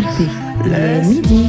RLP, il est midi.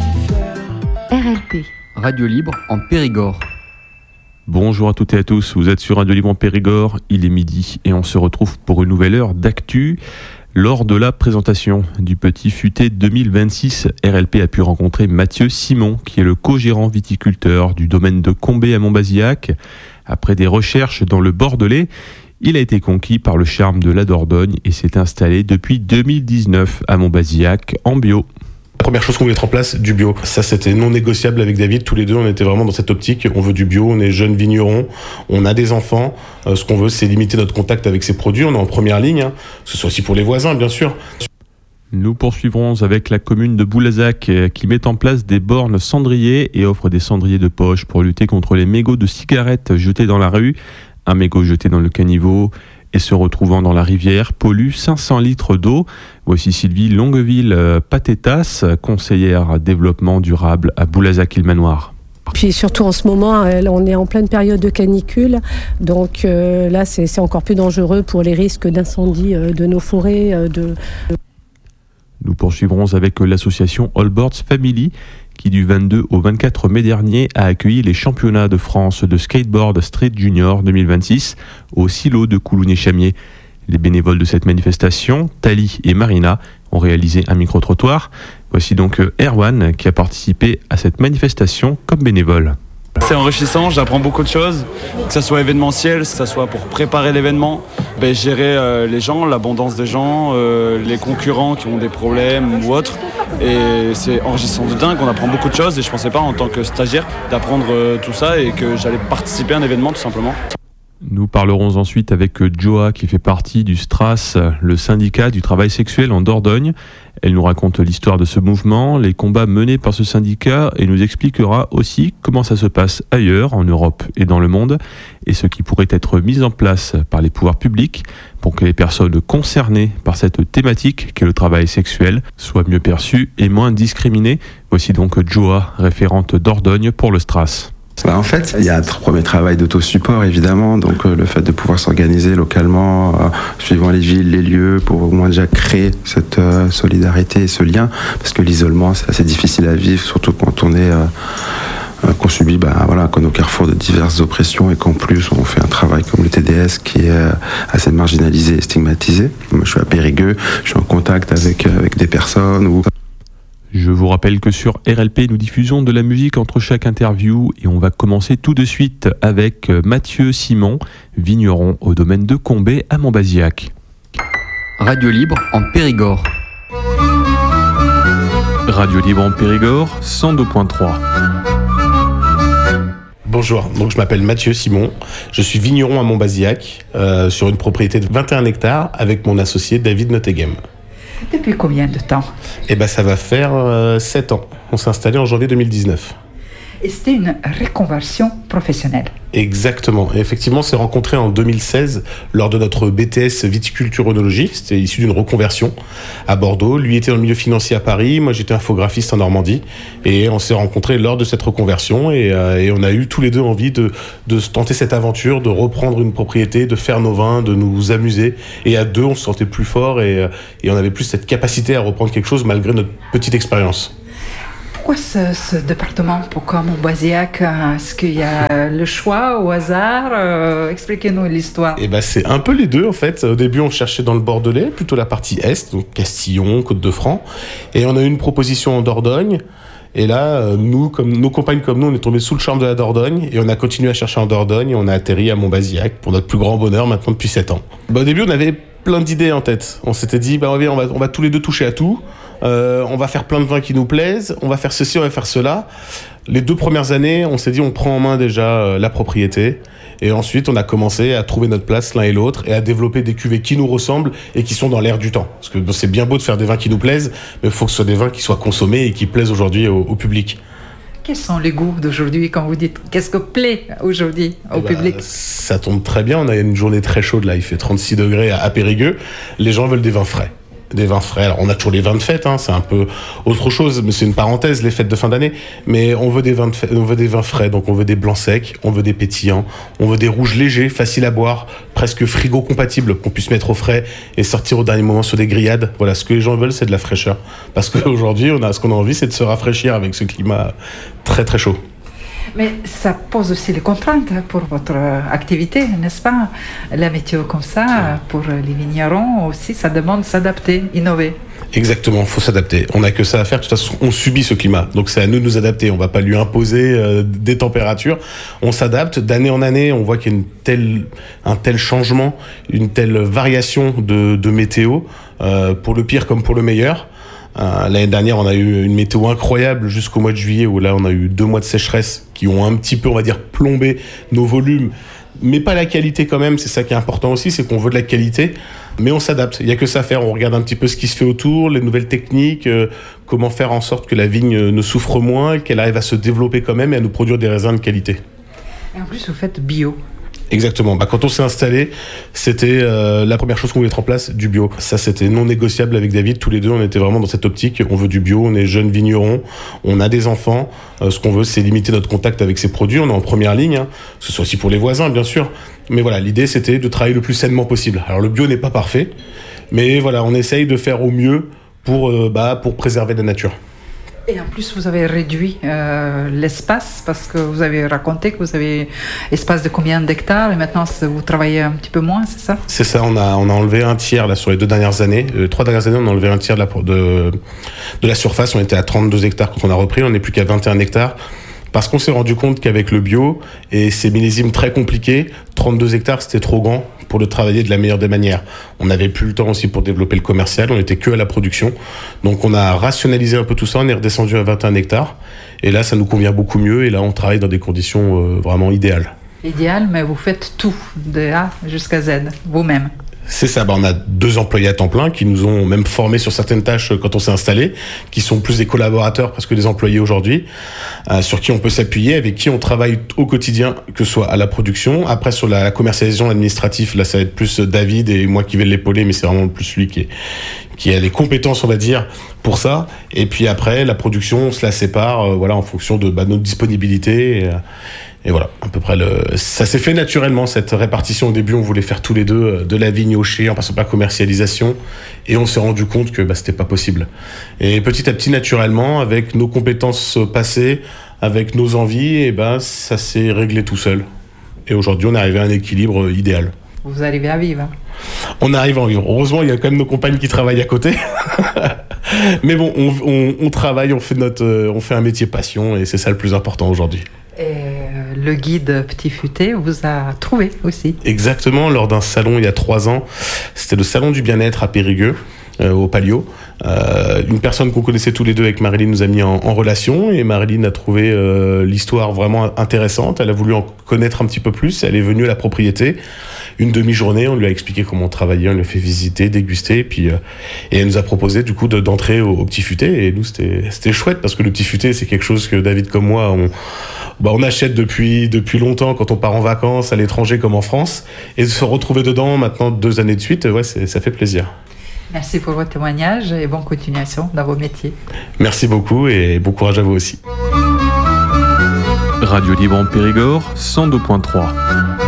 RLP. Radio Libre en Périgord. Bonjour à toutes et à tous, vous êtes sur Radio Libre en Périgord, il est midi et on se retrouve pour une nouvelle heure d'actu. Lors de la présentation du Petit Futé 2026, RLP a pu rencontrer Mathieu Simon, qui est le co-gérant viticulteur du domaine de Combé à Montbazillac. Après des recherches dans le Bordelais, il a été conquis par le charme de la Dordogne et s'est installé depuis 2019 à Montbazillac en bio. La première chose qu'on voulait mettre en place, du bio. Ça, c'était non négociable avec David. Tous les deux, on était vraiment dans cette optique. On veut du bio, on est jeunes vignerons, on a des enfants. Ce qu'on veut, c'est limiter notre contact avec ces produits. On est en première ligne, que ce soit aussi pour les voisins, bien sûr. Nous poursuivrons avec la commune de Boulazac qui met en place des bornes cendriers et offre des cendriers de poche pour lutter contre les mégots de cigarettes jetés dans la rue. Un mégot jeté dans le caniveau et se retrouvant dans la rivière pollue 500 litres d'eau. Voici Sylvie Longueville-Patétas, conseillère développement durable à Boulazac-Ilmanoir. Puis surtout en ce moment, on est en pleine période de canicule, donc là c'est encore plus dangereux pour les risques d'incendie de nos forêts. Nous poursuivrons avec l'association Allboards Family qui du 22 au 24 mai dernier a accueilli les championnats de France de skateboard Street Junior 2026 au silo de Coulounier-Chamier. Les bénévoles de cette manifestation, Tali et Marina, ont réalisé un micro-trottoir. Voici donc Erwan qui a participé à cette manifestation comme bénévole. C'est enrichissant, j'apprends beaucoup de choses, que ce soit événementiel, que ce soit pour préparer l'événement, gérer les gens, l'abondance des gens, les concurrents qui ont des problèmes ou autres. Et c'est enrichissant de dingue, on apprend beaucoup de choses et je ne pensais pas en tant que stagiaire d'apprendre tout ça et que j'allais participer à un événement tout simplement. Nous parlerons ensuite avec Joa qui fait partie du STRAS, le syndicat du travail sexuel en Dordogne. Elle nous raconte l'histoire de ce mouvement, les combats menés par ce syndicat et nous expliquera aussi comment ça se passe ailleurs, en Europe et dans le monde, et ce qui pourrait être mis en place par les pouvoirs publics pour que les personnes concernées par cette thématique qu'est le travail sexuel soient mieux perçues et moins discriminées. Voici donc Joa, référente Dordogne pour le STRAS. En fait, il y a un premier travail d'autosupport évidemment, donc le fait de pouvoir s'organiser localement, suivant les villes, les lieux, pour au moins déjà créer cette solidarité et ce lien, parce que l'isolement c'est assez difficile à vivre, surtout quand on est qu'on subit qu'on est au carrefour de diverses oppressions et qu'en plus on fait un travail comme le TDS qui est assez marginalisé et stigmatisé. Moi je suis à Périgueux, je suis en contact avec des personnes Je vous rappelle que sur RLP, nous diffusons de la musique entre chaque interview et on va commencer tout de suite avec Mathieu Simon, vigneron au domaine de Combé à Montbazillac. Radio Libre en Périgord. Radio Libre en Périgord, 102.3. Bonjour, donc je m'appelle Mathieu Simon, je suis vigneron à Montbazillac sur une propriété de 21 hectares avec mon associé David Noteghem. Depuis combien de temps ? Ça va faire 7 ans. On s'est installé en janvier 2019. Et c'était une reconversion professionnelle. Exactement. Et effectivement, on s'est rencontrés en 2016 lors de notre BTS viticulture-œnologie. C'était issu d'une reconversion à Bordeaux. Lui était dans le milieu financier à Paris. Moi, j'étais infographiste en Normandie. Et on s'est rencontrés lors de cette reconversion. Et on a eu tous les deux envie de tenter cette aventure, de reprendre une propriété, de faire nos vins, de nous amuser. Et à deux, on se sentait plus fort et on avait plus cette capacité à reprendre quelque chose malgré notre petite expérience. Pourquoi ce département ? Pourquoi Montbazillac ? Est-ce qu'il y a le choix au hasard ? Expliquez-nous l'histoire. C'est un peu les deux en fait. Au début, on cherchait dans le Bordelais, plutôt la partie Est, donc Castillon, Côte-de-France. Et on a eu une proposition en Dordogne. Et là, nous, comme nos compagnes comme nous, on est tombés sous le charme de la Dordogne. Et on a continué à chercher en Dordogne et on a atterri à Montbazillac pour notre plus grand bonheur maintenant depuis 7 ans. Au début, on avait plein d'idées en tête. On s'était dit, on va tous les deux toucher à tout. On va faire plein de vins qui nous plaisent, on va faire ceci, on va faire cela. Les 2 premières années, on s'est dit on prend en main déjà la propriété et ensuite on a commencé à trouver notre place l'un et l'autre et à développer des cuvées qui nous ressemblent et qui sont dans l'air du temps. Parce que c'est bien beau de faire des vins qui nous plaisent, mais il faut que ce soit des vins qui soient consommés et qui plaisent aujourd'hui au public. Quels sont les goûts d'aujourd'hui quand vous dites qu'est-ce que plaît aujourd'hui au public ? Ça tombe très bien, on a une journée très chaude là, il fait 36 degrés à Périgueux, les gens veulent des vins frais. Des vins frais. Alors, on a toujours les vins de fête, c'est un peu autre chose, mais c'est une parenthèse, les fêtes de fin d'année. Mais on veut des vins de fête, on veut des vins frais, donc on veut des blancs secs, on veut des pétillants, on veut des rouges légers, faciles à boire, presque frigo compatibles, qu'on puisse mettre au frais et sortir au dernier moment sur des grillades. Voilà, ce que les gens veulent, c'est de la fraîcheur. Parce qu'aujourd'hui, ce qu'on a envie, c'est de se rafraîchir avec ce climat très très chaud. Mais ça pose aussi les contraintes pour votre activité, n'est-ce pas? La météo comme ça, pour les vignerons aussi, ça demande de s'adapter, innover. Exactement, il faut s'adapter. On n'a que ça à faire. De toute façon, on subit ce climat. Donc c'est à nous de nous adapter. On ne va pas lui imposer des températures. On s'adapte. D'année en année, on voit qu'il y a un tel changement, une telle variation de météo, pour le pire comme pour le meilleur. L'année dernière, on a eu une météo incroyable jusqu'au mois de juillet, où là, on a eu 2 mois de sécheresse qui ont un petit peu, on va dire, plombé nos volumes, mais pas la qualité quand même. C'est ça qui est important aussi, c'est qu'on veut de la qualité, mais on s'adapte. Il n'y a que ça à faire. On regarde un petit peu ce qui se fait autour, les nouvelles techniques, comment faire en sorte que la vigne ne souffre moins, qu'elle arrive à se développer quand même et à nous produire des raisins de qualité. Et en plus, vous faites bio. Exactement. Quand on s'est installé, c'était la première chose qu'on voulait mettre en place, du bio. Ça, c'était non négociable avec David. Tous les deux, on était vraiment dans cette optique. On veut du bio, on est jeunes vignerons, on a des enfants. Ce qu'on veut, c'est limiter notre contact avec ces produits. On est en première ligne, que ce soit aussi pour les voisins, bien sûr. Mais voilà, l'idée, c'était de travailler le plus sainement possible. Alors, le bio n'est pas parfait, mais voilà, on essaye de faire au mieux pour préserver la nature. Et en plus, vous avez réduit l'espace, parce que vous avez raconté que vous avez espace de combien d'hectares, et maintenant vous travaillez un petit peu moins, c'est ça? C'est ça, on a enlevé un tiers là, sur les 2 dernières années. 3 dernières années, on a enlevé un tiers de la surface. On était à 32 hectares quand on a repris, on n'est plus qu'à 21 hectares. Parce qu'on s'est rendu compte qu'avec le bio et ces millésimes très compliqués, 32 hectares, c'était trop grand pour le travailler de la meilleure des manières. On n'avait plus le temps aussi pour développer le commercial, on n'était que à la production. Donc on a rationalisé un peu tout ça, on est redescendu à 21 hectares. Et là, ça nous convient beaucoup mieux et là, on travaille dans des conditions vraiment idéales. Idéal, mais vous faites tout, de A jusqu'à Z, vous-même. C'est ça, on a 2 employés à temps plein qui nous ont même formés sur certaines tâches quand on s'est installé, qui sont plus des collaborateurs parce que des employés aujourd'hui, sur qui on peut s'appuyer, avec qui on travaille au quotidien, que ce soit à la production. Après, sur la commercialisation administrative, là, ça va être plus David et moi qui vais l'épauler, mais c'est vraiment plus lui qui a les compétences, on va dire, pour ça. Et puis après, la production, on se la sépare, en fonction de notre disponibilité. Et voilà, à peu près ça s'est fait naturellement, cette répartition. Au début, on voulait faire tous les deux de la vigne au chai, en passant par la commercialisation. Et on s'est rendu compte que c'était pas possible. Et petit à petit, naturellement, avec nos compétences passées, avec nos envies, ça s'est réglé tout seul. Et aujourd'hui, on est arrivé à un équilibre idéal. Vous arrivez à vivre. On arrive à vivre. Heureusement, il y a quand même nos compagnes qui travaillent à côté. Mais bon, on travaille, on fait un métier passion et c'est ça le plus important aujourd'hui. Et le guide Petit Futé vous a trouvé aussi. Exactement, lors d'un salon il y a 3 ans. C'était le salon du bien-être à Périgueux, au Palio. Une personne qu'on connaissait tous les deux avec Marilyn nous a mis en relation et Marilyn a trouvé l'histoire vraiment intéressante. Elle a voulu en connaître un petit peu plus. Elle est venue à la propriété. Une demi-journée, on lui a expliqué comment on travaillait, on lui a fait visiter, déguster, et elle nous a proposé du coup d'entrer au Petit Futé. Et nous, c'était chouette parce que le Petit Futé, c'est quelque chose que David comme moi, on achète depuis longtemps quand on part en vacances à l'étranger comme en France, et de se retrouver dedans maintenant 2 années de suite, ça fait plaisir. Merci pour votre témoignage et bonne continuation dans vos métiers. Merci beaucoup et bon courage à vous aussi. Radio Libre en Périgord, 102.3.